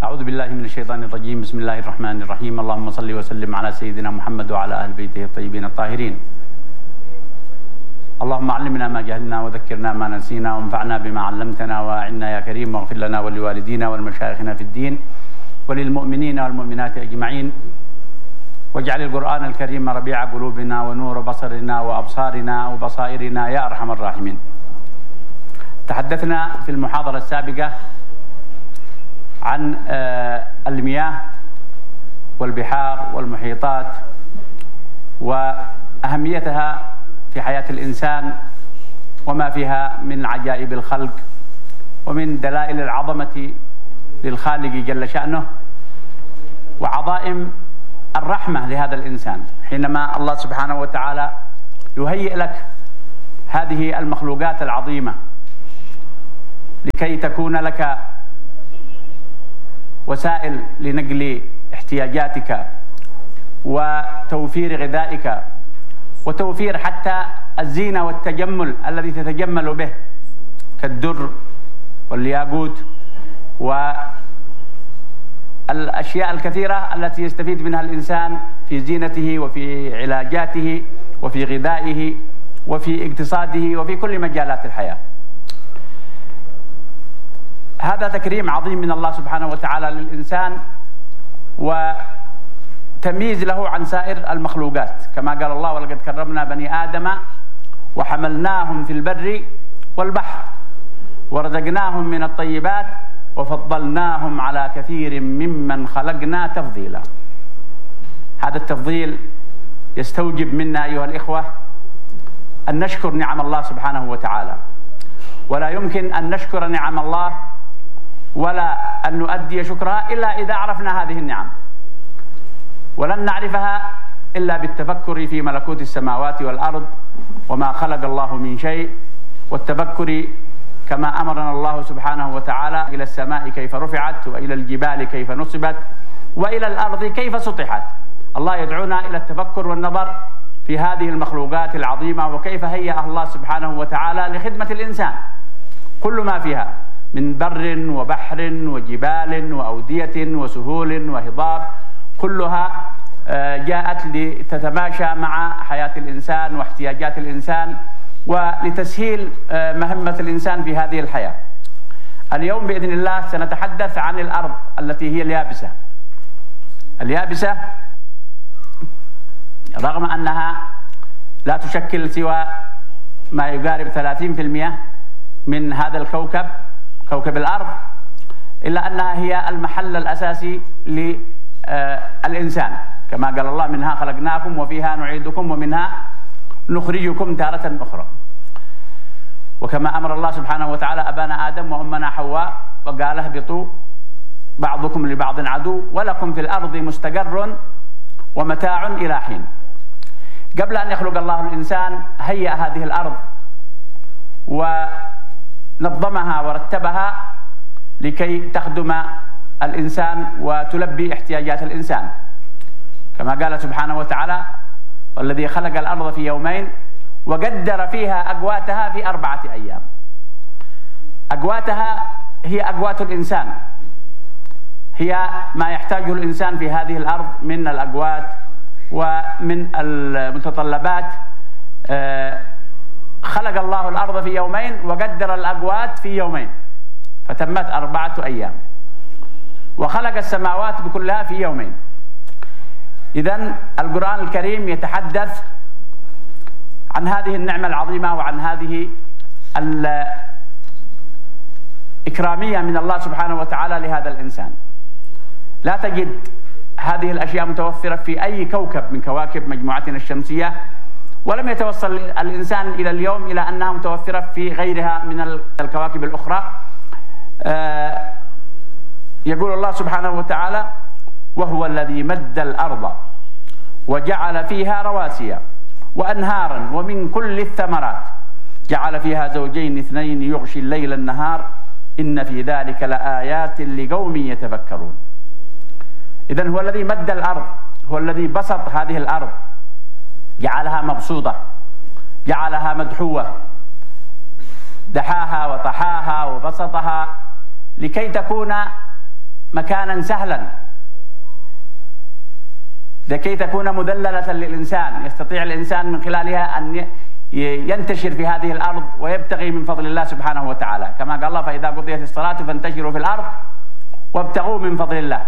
أعوذ بالله من الشيطان الرجيم. بسم الله الرحمن الرحيم. اللهم صل وسلم على سيدنا محمد وعلى أهل بيته الطيبين الطاهرين. اللهم علمنا ما جهلنا وذكرنا ما نسينا وانفعنا بما علمتنا وأعنا يا كريم، واغفر لنا ولوالدينا ولمشايخنا في الدين وللمؤمنين والمؤمنات أجمعين، واجعل القرآن الكريم ربيع قلوبنا ونور بصرنا وأبصارنا وبصائرنا يا أرحم الراحمين. تحدثنا في المحاضرة السابقة عن المياه والبحار والمحيطات وأهميتها في حياة الإنسان وما فيها من عجائب الخلق ومن دلائل العظمة للخالق جل شأنه وعظائم الرحمة لهذا الإنسان، حينما الله سبحانه وتعالى يهيئ لك هذه المخلوقات العظيمة لكي تكون لك وسائل لنقل احتياجاتك وتوفير غذائك وتوفير حتى الزينة والتجمل الذي تتجمل به كالدر والياقوت والأشياء الكثيرة التي يستفيد منها الإنسان في زينته وفي علاجاته وفي غذائه وفي اقتصاده وفي كل مجالات الحياة. هذا تكريم عظيم من الله سبحانه وتعالى للإنسان وتمييز له عن سائر المخلوقات، كما قال الله: ولقد كرمنا بني آدم وحملناهم في البر والبحر ورزقناهم من الطيبات وفضلناهم على كثير ممن خلقنا تفضيلا. هذا التفضيل يستوجب منا أيها الإخوة أن نشكر نعم الله سبحانه وتعالى، ولا يمكن أن نشكر نعم الله ولا أن نؤدي شكرها إلا إذا عرفنا هذه النعم، ولن نعرفها إلا بالتفكر في ملكوت السماوات والأرض وما خلق الله من شيء، والتفكر كما أمرنا الله سبحانه وتعالى إلى السماء كيف رفعت، وإلى الجبال كيف نصبت، وإلى الأرض كيف سطحت. الله يدعونا إلى التفكر والنظر في هذه المخلوقات العظيمة وكيف هيأ الله سبحانه وتعالى لخدمة الإنسان كل ما فيها من بر وبحر وجبال وأودية وسهول وهضاب، كلها جاءت لتتماشى مع حياة الإنسان واحتياجات الإنسان ولتسهيل مهمة الإنسان في هذه الحياة. اليوم بإذن الله سنتحدث عن الأرض التي هي اليابسة. اليابسة رغم أنها لا تشكل سوى ما يقارب 30% من هذا الكوكب، كوكب الأرض، إلا أنها هي المحل الأساسي للإنسان، كما قال الله: منها خلقناكم وفيها نعيدكم ومنها نخرجكم تارة أخرى. وكما أمر الله سبحانه وتعالى أبانا آدم وأمنا حواء وقال: اهبطوا بعضكم لبعض عدو ولكم في الأرض مستقر ومتاع إلى حين. قبل أن يخلق الله الإنسان هيأ هذه الأرض ونظمها ورتبها لكي تخدم الإنسان وتلبي احتياجات الإنسان، كما قال سبحانه وتعالى: والذي خلق الأرض في يومين وقدر فيها أقواتها في 4 أيام. أقواتها هي أقوات الإنسان، هي ما يحتاجه الإنسان في هذه الأرض من الأقوات ومن المتطلبات. خلق الله الأرض في يومين وقدر الأقوات في يومين فتمت 4 أيام، وخلق السماوات بكلها في يومين. إذن القرآن الكريم يتحدث عن هذه النعمة العظيمة وعن هذه الإكرامية من الله سبحانه وتعالى لهذا الإنسان. لا تجد هذه الأشياء متوفرة في أي كوكب من كواكب مجموعتنا الشمسية، ولم يتوصل الإنسان إلى اليوم إلى أنها متوفرة في غيرها من الكواكب الأخرى. يقول الله سبحانه وتعالى: وهو الذي مد الأرض وجعل فيها رواسي وأنهارا ومن كل الثمرات جعل فيها زوجين اثنين يغشي الليل النهار إن في ذلك لآيات لقوم يتفكرون. إذن هو الذي مد الأرض، هو الذي بسط هذه الأرض، جعلها مبسوطة، جعلها مدحوة، دحاها وطحاها وبسطها لكي تكون مكانا سهلا لكي تكون مذللة للإنسان، يستطيع الإنسان من خلالها أن ينتشر في هذه الأرض ويبتغي من فضل الله سبحانه وتعالى، كما قال الله: فإذا قضيت الصلاة فانتشروا في الأرض وابتغوا من فضل الله.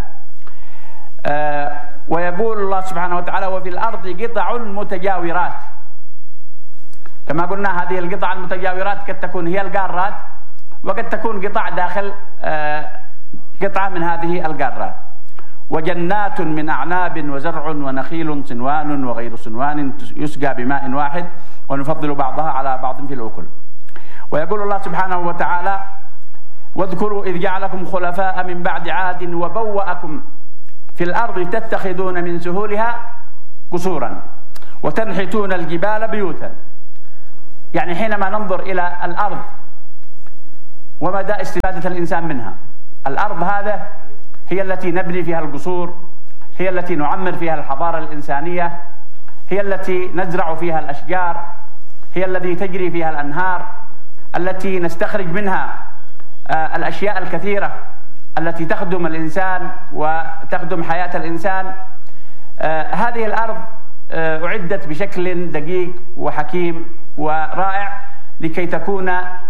ويقول الله سبحانه وتعالى: وفي الأرض قطع متجاورات. كما قلنا هذه القطع المتجاورات قد تكون هي القارات، وقد تكون قطع داخل قطعة من هذه القارات. وجنات من أعناب وزرع ونخيل صنوان وغير صنوان يسقى بماء واحد ونفضل بعضها على بعض في الأكل. ويقول الله سبحانه وتعالى: واذكروا إذ جعلكم خلفاء من بعد عاد وبوأكم في الأرض تتخذون من سهولها قصورا وتنحتون الجبال بيوتا. يعني حينما ننظر إلى الأرض ومدى استفادة الإنسان منها، الأرض هذا هي التي نبني فيها القصور، هي التي نعمر فيها الحضارة الإنسانية، هي التي نزرع فيها الأشجار، هي التي تجري فيها الأنهار، التي نستخرج منها الأشياء الكثيرة التي تخدم الإنسان وتخدم حياة الإنسان. هذه الأرض أعدت بشكل دقيق وحكيم ورائع لكي تكون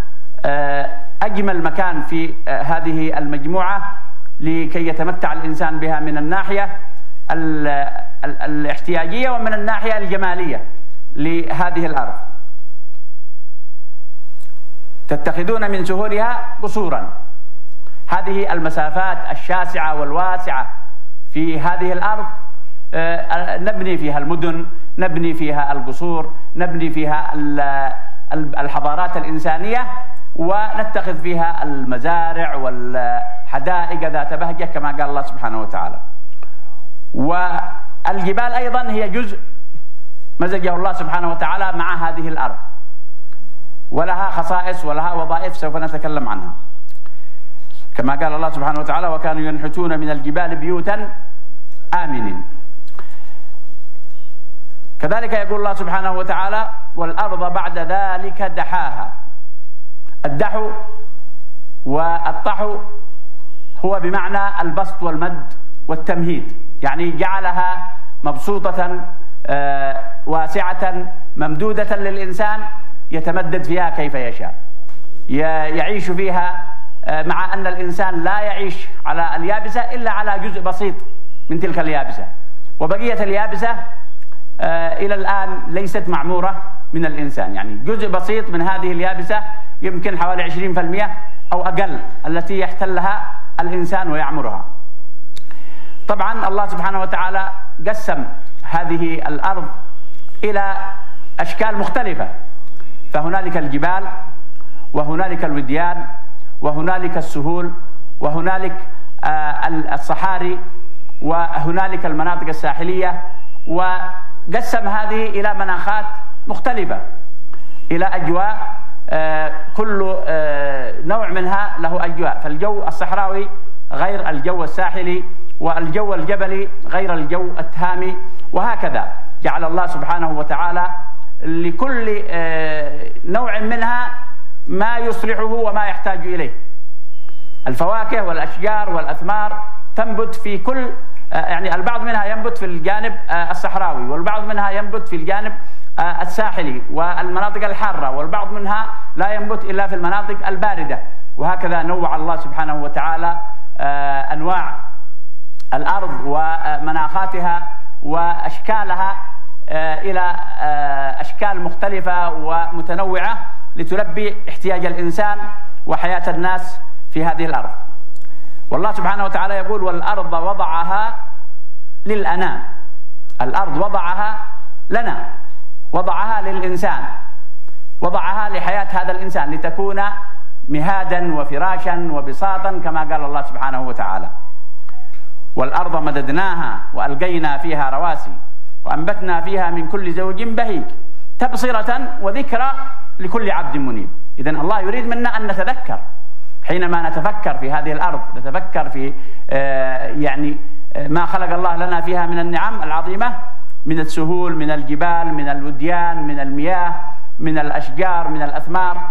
أجمل مكان في هذه المجموعة، لكي يتمتع الإنسان بها من الناحية الاحتياجية ومن الناحية الجمالية لهذه الأرض. تتخذون من سهولها قصورا. هذه المسافات الشاسعة والواسعة في هذه الأرض نبني فيها المدن، نبني فيها القصور، نبني فيها الحضارات الإنسانية، ونتخذ فيها المزارع والحدائق ذات بهجة كما قال الله سبحانه وتعالى. والجبال أيضا هي جزء مزجه الله سبحانه وتعالى مع هذه الأرض، ولها خصائص ولها وظائف سوف نتكلم عنها. كما قال الله سبحانه وتعالى: وكانوا ينحتون من الجبال بيوتا آمنين. كذلك يقول الله سبحانه وتعالى: والأرض بعد ذلك دحاها. الدحو والطحو هو بمعنى البسط والمد والتمهيد، يعني جعلها مبسوطة واسعة ممدودة للإنسان يتمدد فيها كيف يشاء، يعيش فيها، مع أن الإنسان لا يعيش على اليابسة إلا على جزء بسيط من تلك اليابسة، وبقية اليابسة إلى الآن ليست معمورة من الإنسان. يعني جزء بسيط من هذه اليابسة يمكن حوالي 20% أو أقل التي يحتلها الإنسان ويعمرها. طبعا الله سبحانه وتعالى قسم هذه الأرض إلى أشكال مختلفة، فهنالك الجبال، وهنالك الوديان، وهنالك السهول، وهنالك الصحاري، وهنالك المناطق الساحلية، وقسم هذه إلى مناخات مختلفة، إلى أجواء، كل نوع منها له أجواء. فالجو الصحراوي غير الجو الساحلي، والجو الجبلي غير الجو التهامي، وهكذا جعل الله سبحانه وتعالى لكل نوع منها ما يصلحه وما يحتاج إليه. الفواكه والأشجار والأثمار تنبت في كل، يعني البعض منها ينبت في الجانب الصحراوي، والبعض منها ينبت في الجانب الساحلي والمناطق الحارة، والبعض منها لا ينبت إلا في المناطق الباردة. وهكذا نوع الله سبحانه وتعالى أنواع الأرض ومناخاتها وأشكالها إلى أشكال مختلفة ومتنوعة لتلبي احتياج الإنسان وحياة الناس في هذه الأرض. والله سبحانه وتعالى يقول: والأرض وضعها للأنام. الأرض وضعها لنا، وضعها للإنسان، وضعها لحياة هذا الإنسان لتكون مهادا وفراشا وبساطا كما قال الله سبحانه وتعالى: والأرض مددناها وألقينا فيها رواسي وأنبتنا فيها من كل زوج بهيج تبصرة وذكرى لكل عبد منيب. إذن الله يريد منا أن نتذكر حينما نتفكر في هذه الأرض، نتفكر في يعني ما خلق الله لنا فيها من النعم العظيمة، من السهول، من الجبال، من الوديان، من المياه، من الأشجار، من الأثمار،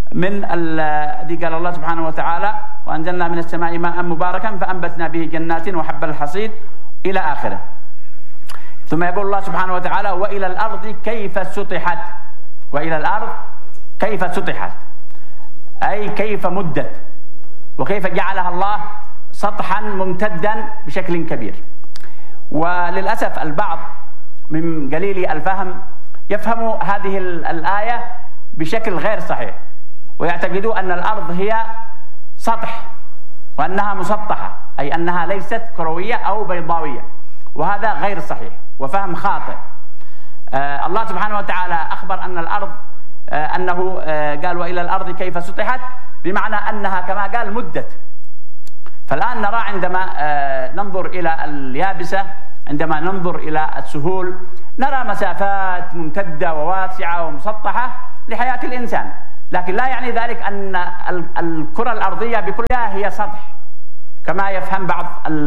من الذي قال الله سبحانه وتعالى وأنزلنا من السماء ماء مباركا فأنبتنا به جنات وحب الحصيد إلى آخره. ثم يقول الله سبحانه وتعالى وإلى الأرض كيف سطحت، وإلى الأرض كيف سطحت أي كيف مدت وكيف جعلها الله سطحا ممتدا بشكل كبير. وللأسف البعض من قليل الفهم يفهم هذه الآية بشكل غير صحيح، ويعتقدوا أن الأرض هي سطح وأنها مسطحة، أي أنها ليست كروية أو بيضاوية، وهذا غير صحيح وفهم خاطئ. الله سبحانه وتعالى أخبر أن الأرض أنه قال وإلى الأرض كيف سطحت، بمعنى أنها كما قال مدت. فالآن نرى عندما ننظر إلى اليابسة، عندما ننظر إلى السهول، نرى مسافات ممتدة وواسعة ومسطحة لحياة الإنسان، لكن لا يعني ذلك أن الكرة الأرضية بكلها هي سطح كما يفهم بعض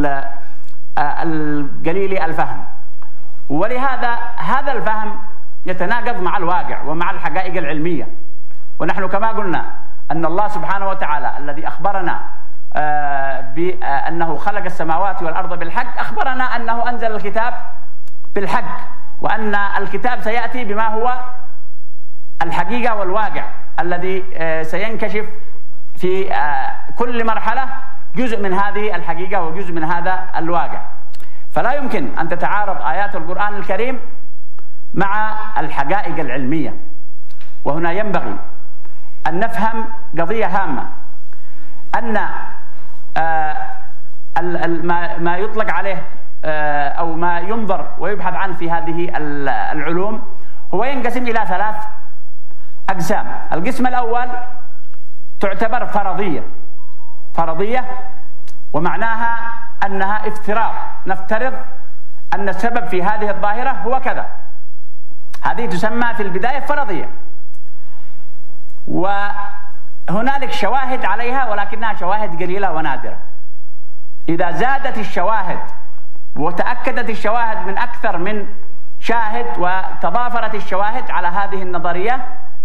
القليل الفهم. ولهذا هذا الفهم يتناقض مع الواقع ومع الحقائق العلمية. ونحن كما قلنا أن الله سبحانه وتعالى الذي أخبرنا بأنه خلق السماوات والأرض بالحق، أخبرنا أنه أنزل الكتاب بالحق، وأن الكتاب سيأتي بما هو الحقيقة والواقع الذي سينكشف في كل مرحلة جزء من هذه الحقيقة وجزء من هذا الواقع. فلا يمكن أن تتعارض آيات القرآن الكريم مع الحقائق العلمية. وهنا ينبغي أن نفهم قضية هامة، أن ما يطلق عليه أو ما ينظر ويبحث عنه في هذه العلوم هو ينقسم إلى 3 أقسام. القسم الأول تعتبر فرضية، ومعناها أنها افتراض، نفترض أن السبب في هذه الظاهرة هو كذا، هذه تسمى في البداية فرضية. وهنالك شواهد عليها ولكنها شواهد قليلة ونادرة. إذا زادت الشواهد وتأكدت الشواهد من أكثر من شاهد وتضافرت الشواهد على هذه النظرية،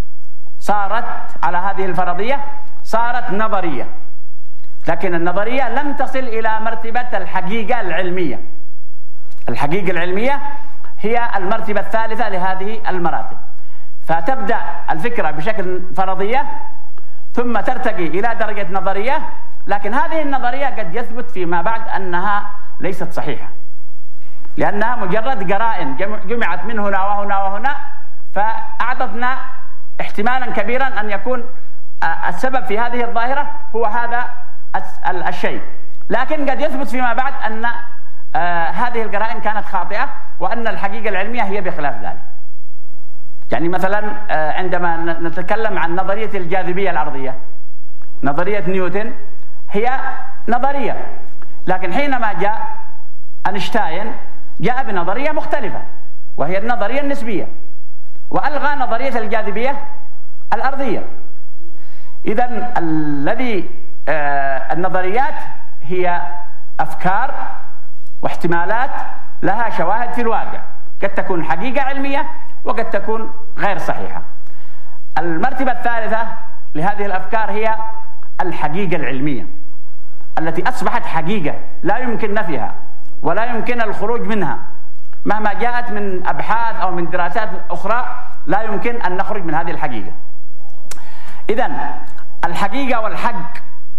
على هذه الفرضية صارت نظرية. لكن النظرية لم تصل إلى مرتبة الحقيقة العلمية. الحقيقة العلمية هي المرتبة الثالثة لهذه المراتب. فتبدأ الفكرة بشكل فرضية ثم ترتقي إلى درجة نظرية، لكن هذه النظرية قد يثبت فيما بعد أنها ليست صحيحة، لأنها مجرد قرائن جمعت من هنا وهنا وهنا، فأعطتنا احتمالا كبيرا أن يكون السبب في هذه الظاهرة هو هذا الشيء، لكن قد يثبت فيما بعد أن هذه القرائن كانت خاطئة وأن الحقيقة العلمية هي بخلاف ذلك. يعني مثلا عندما نتكلم عن نظرية الجاذبية الأرضية، نظرية نيوتن هي نظرية، لكن حينما جاء أينشتاين جاء بنظرية مختلفة وهي النظرية النسبية، وألغى نظرية الجاذبية الأرضية. إذن النظريات هي أفكار واحتمالات لها شواهد في الواقع، قد تكون حقيقة علمية وقد تكون غير صحيحة. المرتبة الثالثة لهذه الأفكار هي الحقيقة العلمية التي أصبحت حقيقة لا يمكن نفيها ولا يمكن الخروج منها، مهما جاءت من أبحاث أو من دراسات أخرى لا يمكن أن نخرج من هذه الحقيقة. إذن الحقيقة والحق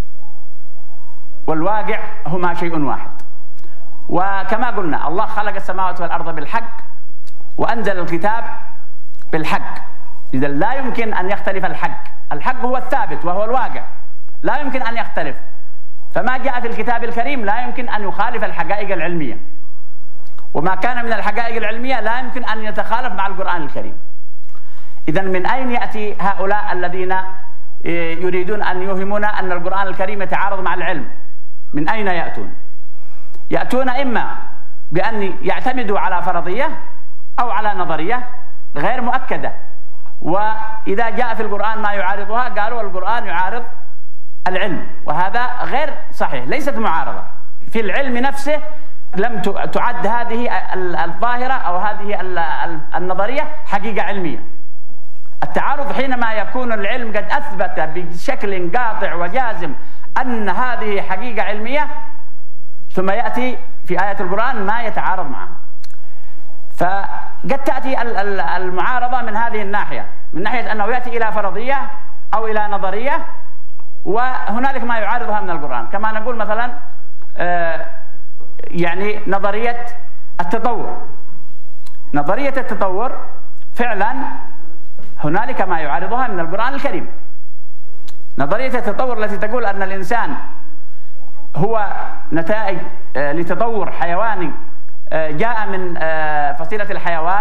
والواقع هما شيء واحد. وكما قلنا الله خلق السماوات والأرض بالحق وأنزل الكتاب بالحق. إذن لا يمكن أن يختلف الحق هو الثابت وهو الواقع، لا يمكن أن يختلف. فما جاء في الكتاب الكريم لا يمكن أن يخالف الحقائق العلمية، وما كان من الحقائق العلمية لا يمكن أن يتخالف مع القرآن الكريم. إذن من أين يأتي هؤلاء الذين يريدون أن يوهمونا أن القرآن الكريم يتعارض مع العلم؟ من أين يأتون؟ يأتون إما بأن يعتمدوا على فرضية أو على نظرية غير مؤكدة، وإذا جاء في القرآن ما يعارضها قالوا القرآن يعارض العلم، وهذا غير صحيح، ليست معارضة. في العلم نفسه لم تعد هذه الظاهرة أو هذه النظرية حقيقة علمية. التعارض حينما يكون العلم قد أثبت بشكل قاطع وجازم أن هذه حقيقة علمية، ثم يأتي في آية القرآن ما يتعارض معها. فقد تأتي المعارضة من هذه الناحية، من ناحية أنه يأتي إلى فرضية أو إلى نظرية، وهنالك ما يعارضها من القرآن. كما نقول مثلا يعني نظرية التطور. نظرية التطور فعلا هنالك ما يعارضها من القرآن الكريم. نظرية التطور التي تقول أن الإنسان هو نتائج لتطور حيواني جاء من فصيلة الحيوان،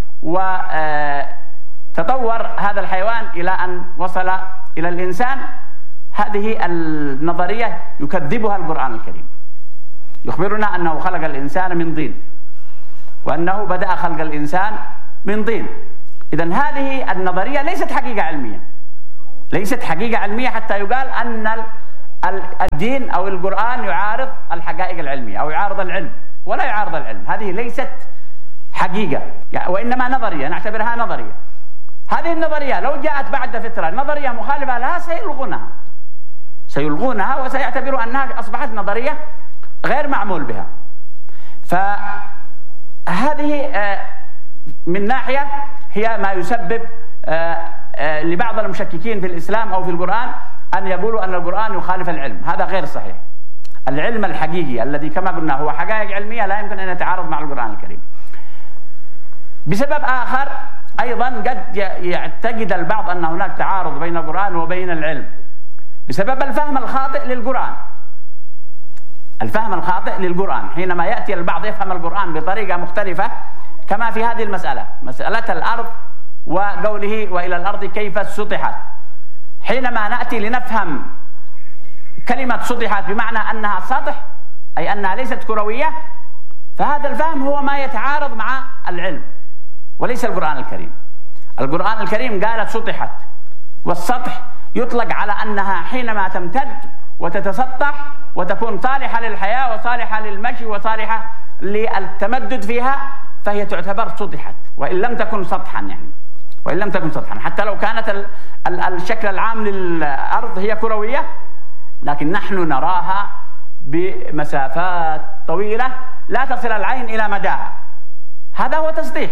وتطور هذا الحيوان إلى أن وصل إلى الإنسان، هذه النظرية يكذبها القرآن الكريم. يخبرنا أنه خلق الإنسان من طين، وأنه بدأ خلق الإنسان من طين. إذن هذه النظرية ليست حقيقة علمية، ليست حقيقة علمية حتى يقال أن الدين أو القرآن يعارض الحقائق العلمية أو يعارض العلم، ولا يعارض العلم. هذه ليست حقيقة وإنما نظرية، نعتبرها نظرية. هذه النظرية لو جاءت بعد فترة نظرية مخالفة لها سيلغونها وسيعتبروا أنها أصبحت نظرية غير معمول بها. فهذه من ناحية هي ما يسبب لبعض المشككين في الإسلام أو في القرآن أن يقولوا أن القرآن يخالف العلم. هذا غير صحيح. العلم الحقيقي الذي كما قلنا هو حقائق علمية لا يمكن أن يتعارض مع القرآن الكريم. بسبب آخر أيضا قد يعتقد البعض أن هناك تعارض بين القرآن وبين العلم بسبب الفهم الخاطئ للقرآن. الفهم الخاطئ للقرآن حينما يأتي البعض يفهم القرآن بطريقة مختلفة، كما في هذه المسألة، مسألة الأرض وقوله وإلى الأرض كيف سطحت. حينما نأتي لنفهم كلمة سطحت بمعنى أنها سطح، أي أنها ليست كروية، فهذا الفهم هو ما يتعارض مع العلم وليس القرآن الكريم. القرآن الكريم قال سطحت، والسطح يطلق على أنها حينما تمتد وتتسطح وتكون صالحة للحياة وصالحة للمشي وصالحة للتمدد فيها، فهي تعتبر سطحت، وإن لم تكن سطحا، يعني وإن لم تكن سطحا، حتى لو كانت الشكل العام للأرض هي كروية، لكن نحن نراها بمسافات طويلة لا تصل العين إلى مداها. هذا هو تسطيح.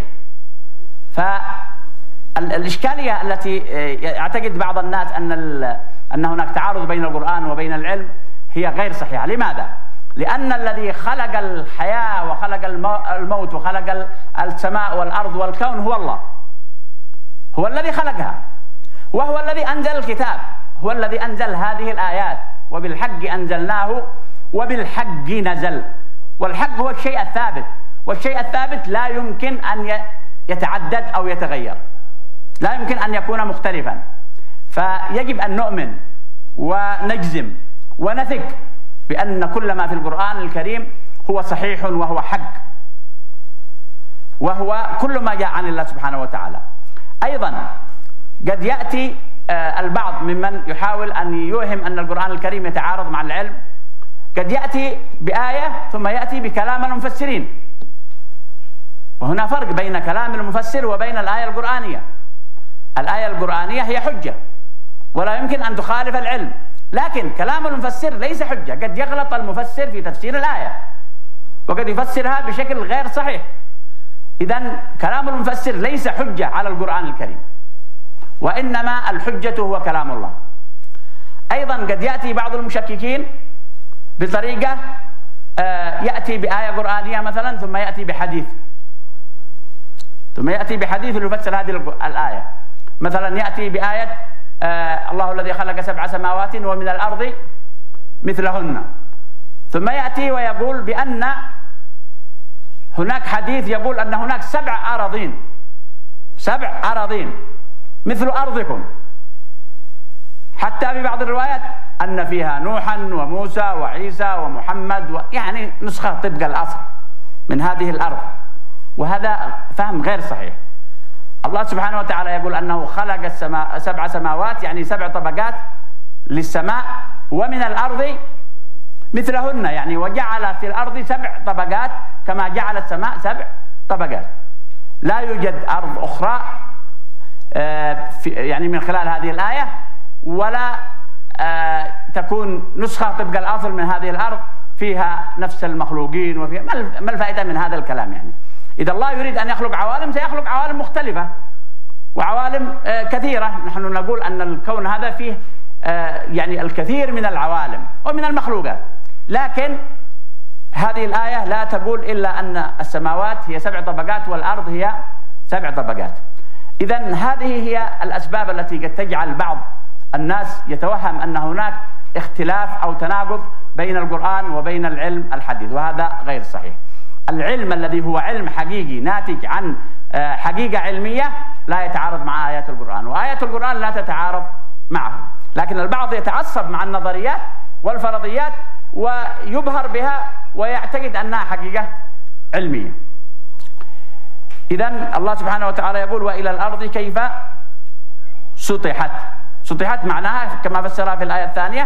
فالإشكالية التي يعتقد بعض الناس أن هناك تعارض بين القرآن وبين العلم هي غير صحيحة. لماذا؟ لأن الذي خلق الحياة وخلق الموت وخلق السماء والأرض والكون هو الله، هو الذي خلقها، وهو الذي أنزل الكتاب، هو الذي أنزل هذه الآيات، وبالحق أنزلناه وبالحق نزل. والحق هو الشيء الثابت، والشيء الثابت لا يمكن أن يتعدد أو يتغير، لا يمكن أن يكون مختلفا. فيجب أن نؤمن ونجزم ونثق بأن كل ما في القرآن الكريم هو صحيح وهو حق، وهو كل ما جاء عن الله سبحانه وتعالى. أيضا قد يأتي البعض ممن يحاول أن يوهم أن القرآن الكريم يتعارض مع العلم، قد يأتي بآية ثم يأتي بكلام المفسرين، وهنا فرق بين كلام المفسر وبين الآية القرآنية. الآية القرآنية هي حجة ولا يمكن أن تخالف العلم، لكن كلام المفسر ليس حجة. قد يغلط المفسر في تفسير الآية وقد يفسرها بشكل غير صحيح. إذن كلام المفسر ليس حجة على القرآن الكريم، وإنما الحجة هو كلام الله. أيضا قد يأتي بعض المشككين بطريقة يأتي بآية قرآنية مثلا ثم يأتي بحديث، ليفسر هذه الآية. مثلا يأتي بآية الله الذي خلق 7 سماوات ومن الأرض مثلهن، ثم يأتي ويقول بأن هناك حديث يقول أن هناك 7 أراضين مثل أرضكم، حتى في بعض الروايات أن فيها نوحا وموسى وعيسى ومحمد، يعني نسخة طبق الأصل من هذه الأرض، وهذا فهم غير صحيح. الله سبحانه وتعالى يقول أنه خلق 7 سماوات، يعني 7 طبقات للسماء، ومن الأرض مثلهن، يعني وجعل في الأرض 7 طبقات كما جعل السماء 7 طبقات. لا يوجد أرض أخرى يعني من خلال هذه الآية، ولا تكون نسخة طبق الأصل من هذه الأرض فيها نفس المخلوقين وفيها ما الفائدة من هذا الكلام؟ يعني إذا الله يريد أن يخلق عوالم سيخلق عوالم مختلفة وعوالم كثيرة. نحن نقول أن الكون هذا فيه يعني الكثير من العوالم ومن المخلوقات، لكن هذه الآية لا تقول إلا أن السماوات هي 7 طبقات والأرض هي 7 طبقات. إذن هذه هي الأسباب التي قد تجعل بعض الناس يتوهم أن هناك اختلاف أو تناقض بين القرآن وبين العلم الحديث، وهذا غير صحيح. العلم الذي هو علم حقيقي ناتج عن حقيقة علمية لا يتعارض مع آيات القرآن، وآيات القرآن لا تتعارض معه، لكن البعض يتعصب مع النظريات والفرضيات ويبهر بها ويعتقد أنها حقيقة علمية. إذن الله سبحانه وتعالى يقول: وإلى الأرض كيف سطحت. سطحت معناها كما فسرها في الآية الثانية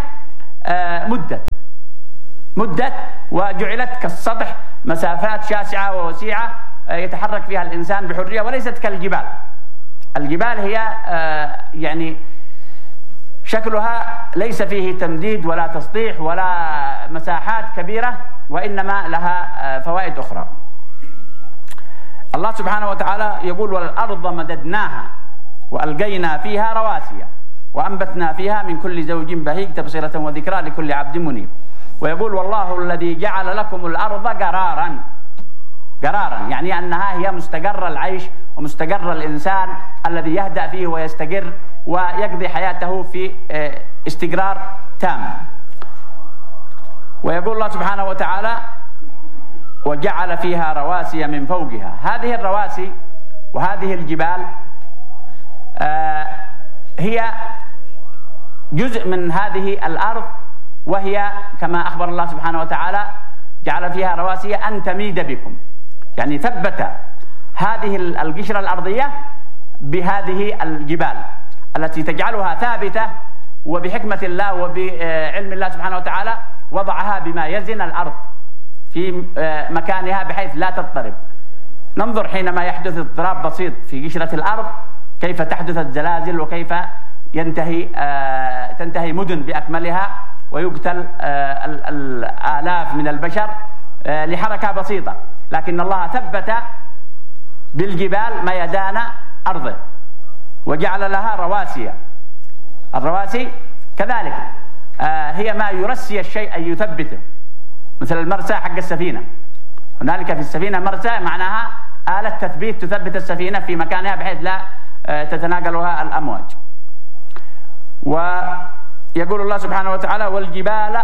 مدت وجعلت كالسطح، مسافات شاسعة ووسيعة يتحرك فيها الإنسان بحرية، وليست كالجبال. الجبال هي يعني شكلها ليس فيه تمديد ولا تسطيح ولا مساحات كبيرة، وإنما لها فوائد أخرى. الله سبحانه وتعالى يقول: والأرض مددناها وألقينا فيها رواسي وأنبتنا فيها من كل زوج بهيج تبصرة وذكرى لكل عبد منيب. ويقول: والله الذي جعل لكم الأرض قرارا يعني أنها هي مستقر العيش ومستقر الإنسان الذي يهدأ فيه ويستقر ويقضي حياته في استقرار تام. ويقول الله سبحانه وتعالى: وجعل فيها رواسي من فوقها. هذه الرواسي وهذه الجبال هي جزء من هذه الأرض، وهي كما أخبر الله سبحانه وتعالى: جعل فيها رواسي أن تميد بكم، يعني ثبت هذه القشرة الأرضية بهذه الجبال التي تجعلها ثابتة، وبحكمة الله وبعلم الله سبحانه وتعالى وضعها بما يزن الأرض في مكانها بحيث لا تضطرب. ننظر حينما يحدث اضطراب بسيط في قشرة الأرض كيف تحدث الزلازل، وكيف تنتهي مدن بأكملها ويقتل الآلاف من البشر لحركة بسيطة. لكن الله ثبت بالجبال ميدان أرضه وجعل لها رواسي. الرواسي كذلك هي ما يرسي الشيء أن يثبته، مثل المرسى حق السفينة. هنالك في السفينة مرسى معناها آلة تثبيت تثبت السفينة في مكانها بحيث لا تتناقلها الأمواج. ويقول الله سبحانه وتعالى: والجبال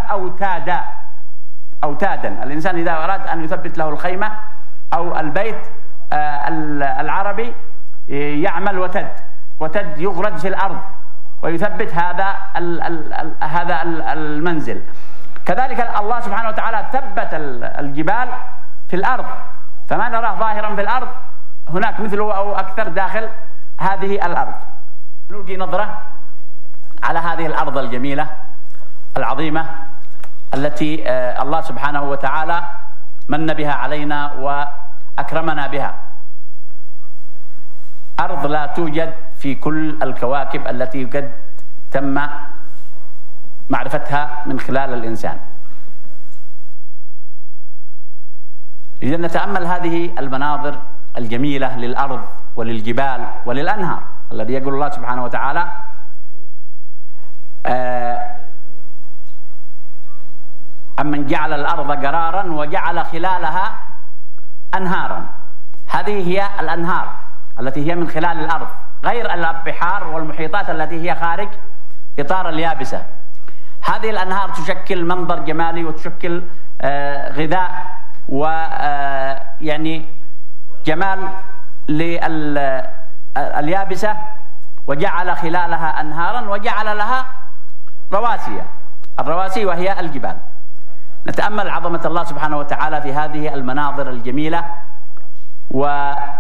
أوتادا. الإنسان إذا أراد أن يثبت له الخيمة أو البيت العربي يعمل وتد يغرز في الأرض ويثبت هذا المنزل. كذلك الله سبحانه وتعالى ثبت الجبال في الأرض، فما نراه ظاهرا في الأرض هناك مثله أو أكثر داخل هذه الأرض. نلقي نظرة على هذه الأرض الجميلة العظيمة التي الله سبحانه وتعالى من بها علينا وأكرمنا بها. أرض لا توجد في كل الكواكب التي قد تم معرفتها من خلال الإنسان. إذا نتأمل هذه المناظر الجميلة للأرض وللجبال وللأنهار، الذي يقول الله سبحانه وتعالى: أمن جعل الأرض قرارا وجعل خلالها أنهارا. هذه هي الأنهار التي هي من خلال الأرض، غير البحار والمحيطات التي هي خارج إطار اليابسة. هذه الأنهار تشكل منظر جمالي وتشكل غذاء ويعني جمال لليابسة، وجعل خلالها أنهارا وجعل لها رواسي. الرواسي وهي الجبال. نتأمل عظمة الله سبحانه وتعالى في هذه المناظر الجميلة، وما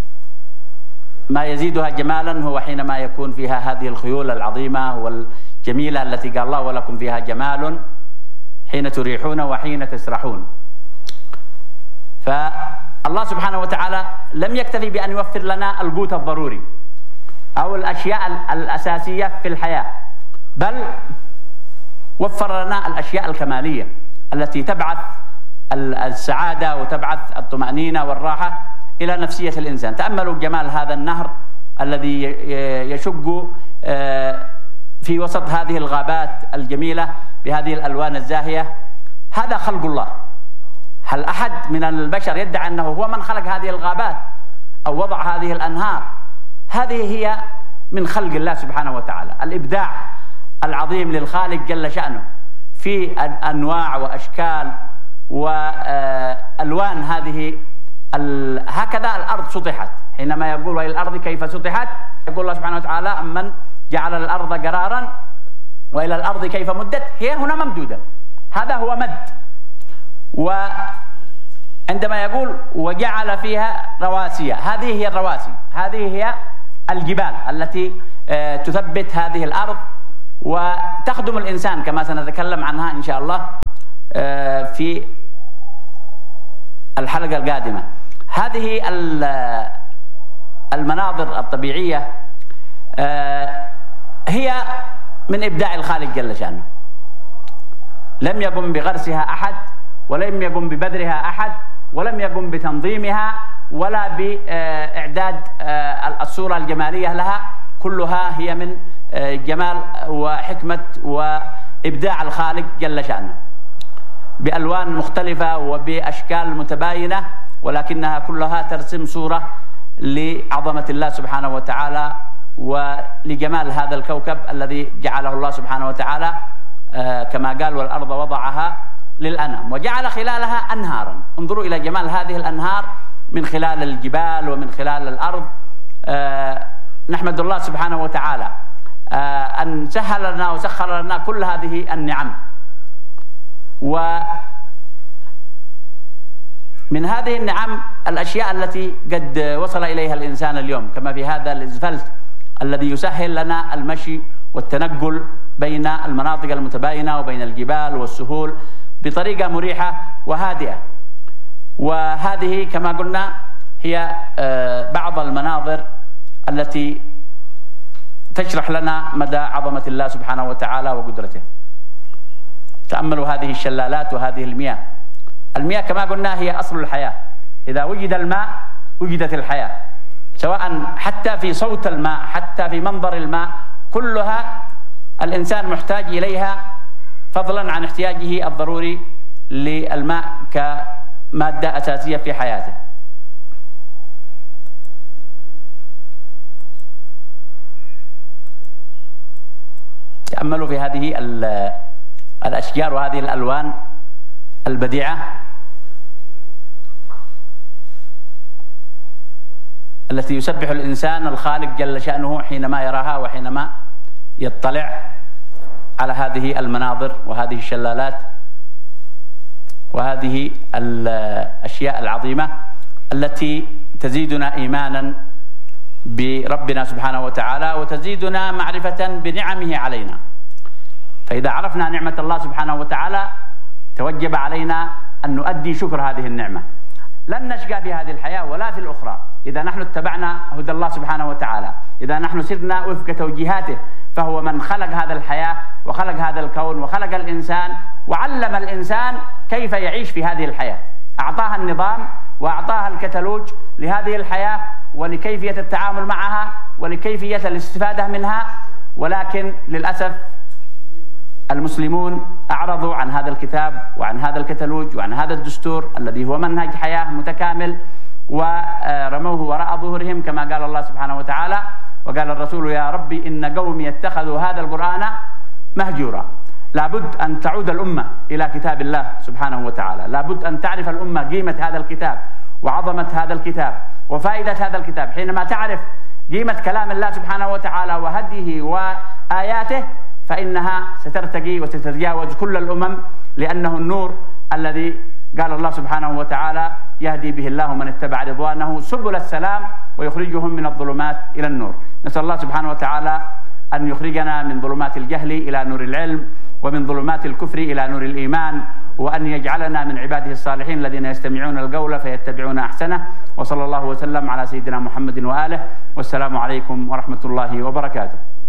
يزيدها جمالا هو حينما يكون فيها هذه الخيول العظيمة والجميلة التي قال الله: ولكم فيها جمال حين تريحون وحين تسرحون. فالله سبحانه وتعالى لم يكتفي بأن يوفر لنا القوت الضروري، أو الأشياء الأساسية في الحياة، بل وفر لنا الأشياء الكمالية التي تبعث السعادة وتبعث الطمأنينة والراحة إلى نفسية الإنسان. تأملوا جمال هذا النهر الذي يشق في وسط هذه الغابات الجميلة بهذه الألوان الزاهية. هذا خلق الله. هل أحد من البشر يدعي أنه هو من خلق هذه الغابات أو وضع هذه الأنهار؟ هذه هي من خلق الله سبحانه وتعالى، الإبداع العظيم للخالق جل شأنه في أنواع وأشكال وألوان. هذه هكذا الأرض سطحت. حينما يقول وإلى الأرض كيف سطحت، يقول الله سبحانه وتعالى أمن جعل الأرض قرارا وإلى الأرض كيف مدت، هي هنا ممدودة، هذا هو مد. وعندما يقول وجعل فيها رواسي، هذه هي الرواسي، هذه هي الجبال التي تثبت هذه الأرض وتخدم الإنسان كما سنتكلم عنها إن شاء الله في الحلقة القادمة. هذه المناظر الطبيعية هي من إبداع الخالق جل شأنه، لم يقم بغرسها أحد، ولم يقم ببذرها أحد، ولم يقم بتنظيمها ولا بإعداد الصورة الجمالية لها. كلها هي من جمال وحكمة وإبداع الخالق جل شأنه، بألوان مختلفة وبأشكال متباينة، ولكنها كلها ترسم صورة لعظمة الله سبحانه وتعالى ولجمال هذا الكوكب الذي جعله الله سبحانه وتعالى كما قال والأرض وضعها للأنام وجعل خلالها أنهارا. انظروا إلى جمال هذه الأنهار من خلال الجبال ومن خلال الأرض. نحمد الله سبحانه وتعالى أن سهل لنا وسخر لنا كل هذه النعم. ومن هذه النعم الأشياء التي قد وصل إليها الإنسان اليوم، كما في هذا الإسفلت الذي يسهل لنا المشي والتنقل بين المناطق المتباينة وبين الجبال والسهول بطريقة مريحة وهادئة. وهذه كما قلنا هي بعض المناظر التي تشرح لنا مدى عظمة الله سبحانه وتعالى وقدرته. تأملوا هذه الشلالات وهذه المياه. المياه كما قلنا هي أصل الحياة، إذا وجد الماء وجدت الحياة، سواء حتى في صوت الماء حتى في منظر الماء، كلها الإنسان محتاج إليها فضلا عن احتياجه الضروري للماء كمادة أساسية في حياته. تأملوا في هذه الأشجار وهذه الألوان البديعة التي يسبح الإنسان الخالق جل شأنه حينما يراها وحينما يطلع على هذه المناظر وهذه الشلالات وهذه الأشياء العظيمة التي تزيدنا إيمانا بربنا سبحانه وتعالى وتزيدنا معرفة بنعمه علينا. فإذا عرفنا نعمة الله سبحانه وتعالى توجب علينا أن نؤدي شكر هذه النعمة. لن نشقى في هذه الحياة ولا في الأخرى إذا نحن اتبعنا هدى الله سبحانه وتعالى، إذا نحن سرنا وفق توجيهاته، فهو من خلق هذا الحياة وخلق هذا الكون وخلق الإنسان وعلم الإنسان كيف يعيش في هذه الحياة، أعطاها النظام وأعطاها الكتالوج لهذه الحياة ولكيفية التعامل معها ولكيفية الاستفادة منها. ولكن للأسف المسلمون أعرضوا عن هذا الكتاب وعن هذا الكتالوج وعن هذا الدستور الذي هو منهج حياة متكامل ورموه وراء ظهورهم كما قال الله سبحانه وتعالى. وقال الرسول يا ربي إن قومي اتخذوا هذا القرآن مهجورا. لابد أن تعود الأمة إلى كتاب الله سبحانه وتعالى، لابد أن تعرف الأمة قيمة هذا الكتاب وعظمة هذا الكتاب وفائدة هذا الكتاب. حينما تعرف قيمة كلام الله سبحانه وتعالى وهديه وآياته فإنها سترتقي وستتجاوز كل الأمم، لأنه النور الذي قال الله سبحانه وتعالى يهدي به الله من اتبع رضوانه سبل السلام ويخرجهم من الظلمات إلى النور. نسأل الله سبحانه وتعالى أن يخرجنا من ظلمات الجهل إلى نور العلم ومن ظلمات الكفر إلى نور الإيمان، وأن يجعلنا من عباده الصالحين الذين يستمعون القول فيتبعون أحسنه. وصلى الله وسلم على سيدنا محمد وآله، والسلام عليكم ورحمة الله وبركاته.